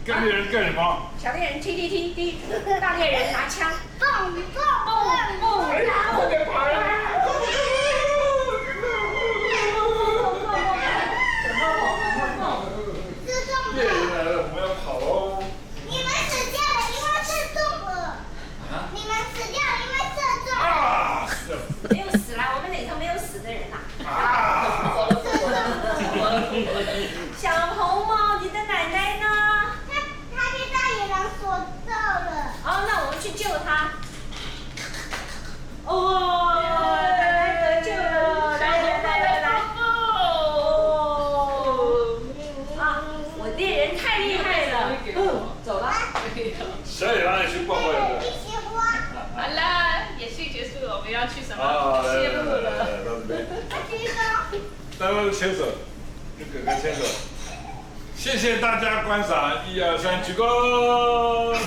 跟猎人干什么？ 小猎人踢踢踢踢，大猎人拿枪， 蹦蹦蹦蹦， 哎呀，快点跑呀！猎人来了，我们要跑喽！ 你们死掉了，因为射中了。你们死掉了，因为射中了。 啊！ 没有死啦，我们哪头没有死的人呐？ 啊！ 小红帽，你的奶奶呢？ 他被大野狼锁到了。 哦，那我们去救他。哦，奶奶得救了！来！哦！啊，我猎人太厉害了。走了。 小野狼也去逛逛的。 一些花。 好了，演戏结束了，我们要去什么？ 啊，来谢幕了。 到这边。 举手。 大家牵手，跟哥哥牵手。谢谢大家观赏，1、2、3，鞠躬。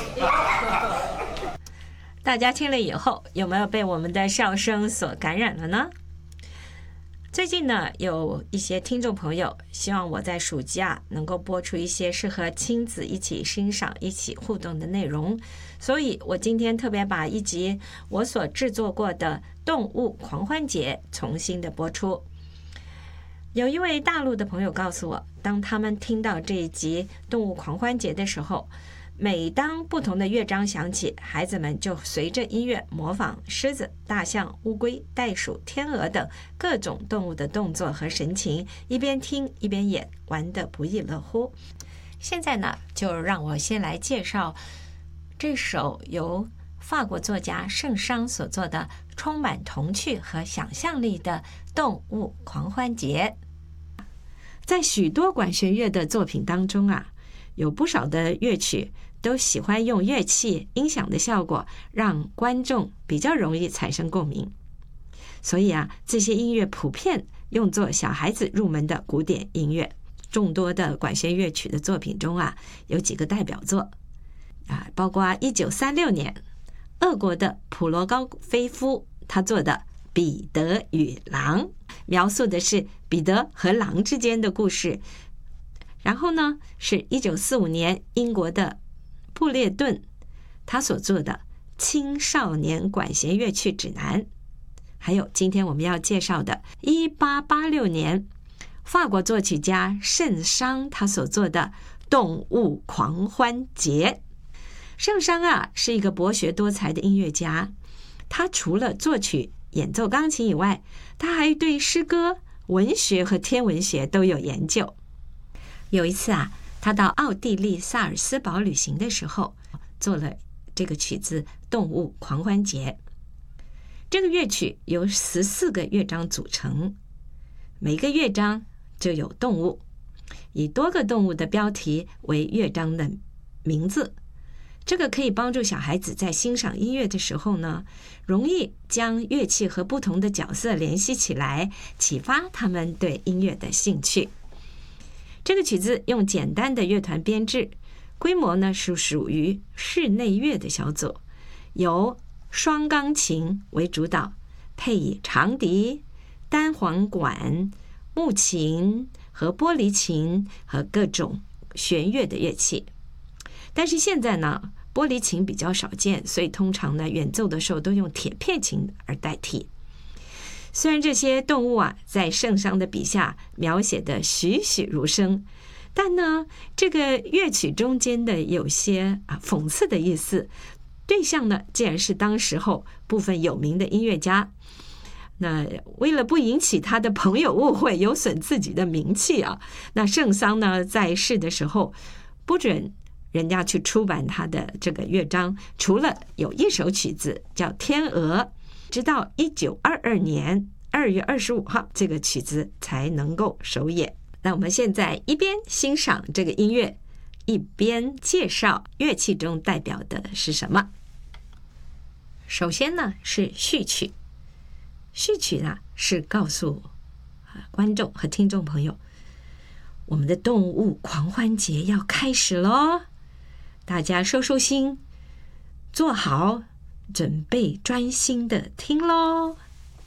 大家听了以后，有没有被我们的笑声所感染了呢？最近呢，有一些听众朋友希望我在暑假能够播出一些适合亲子一起欣赏、一起互动的内容，所以我今天特别把一集我所制作过的动物狂欢节重新的播出。有一位大陆的朋友告诉我，当他们听到这一集动物狂欢节的时候，每当不同的乐章响起，孩子们就随着音乐模仿狮子、大象、乌龟、袋鼠、天鹅等各种动物的动作和神情，一边听一边演，玩得不亦乐乎。现在呢，就让我先来介绍这首由法国作家圣桑所作的充满童趣和想象力的动物狂欢节。在许多管弦乐的作品当中啊，有不少的乐曲都喜欢用乐器音响的效果让观众比较容易产生共鸣，所以啊，这些音乐普遍用作小孩子入门的古典音乐。众多的管弦乐曲的作品中啊，有几个代表作啊，包括1936年俄国的普罗高菲夫他做的《彼得与狼》，描述的是彼得和狼之间的故事。然后呢，是1945年英国的布列顿他所做的《青少年管弦乐曲指南》，还有今天我们要介绍的1886年法国作曲家圣桑他所做的《动物狂欢节》。圣桑啊，是一个博学多才的音乐家，他除了作曲、演奏钢琴以外，他还对诗歌、文学和天文学都有研究。有一次啊，他到奥地利萨尔斯堡旅行的时候，做了这个曲子《动物狂欢节》。这个乐曲由14个乐章组成，每个乐章就有动物，以多个动物的标题为乐章的名字。这个可以帮助小孩子在欣赏音乐的时候呢，容易将乐器和不同的角色联系起来，启发他们对音乐的兴趣。这个曲子用简单的乐团编制，规模呢是属于室内乐的小组，由双钢琴为主导，配以长笛、单簧管、木琴和玻璃琴和各种弦乐的乐器。但是现在呢，玻璃琴比较少见，所以通常呢演奏的时候都用铁片琴而代替。虽然这些动物啊在圣桑的笔下描写的栩栩如生，但呢这个乐曲中间的有些讽刺的意思，对象呢竟然是当时候部分有名的音乐家。那为了不引起他的朋友误会，有损自己的名气啊，那圣桑呢在世的时候不准人家去出版他的这个乐章，除了有一首曲子叫《天鹅》，直到1922年2月25号，这个曲子才能够首演。那我们现在一边欣赏这个音乐，一边介绍乐器中代表的是什么。首先呢是序曲，序曲呢是告诉观众和听众朋友，我们的动物狂欢节要开始咯，大家收收心，坐好，准备专心的听咯。